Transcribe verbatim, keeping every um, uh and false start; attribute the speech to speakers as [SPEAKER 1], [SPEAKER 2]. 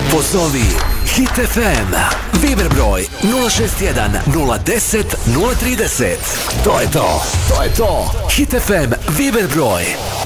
[SPEAKER 1] Pozovi Hit F M. Viber broj nula šest jedan nula deset nula trideset. To je to. To je to. Hit F M Viber broj